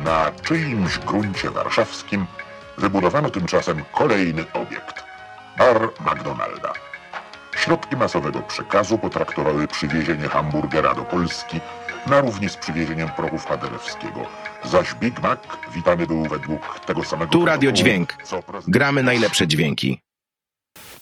Na czyimś gruncie warszawskim wybudowano tymczasem kolejny obiekt – bar McDonalda. Środki masowego przekazu potraktowały przywiezienie hamburgera do Polski na równi z przywiezieniem prochów Paderewskiego, zaś Big Mac witany był według tego samego Tu Radio protokołu, Dźwięk. co prezydent Gramy najlepsze dźwięki.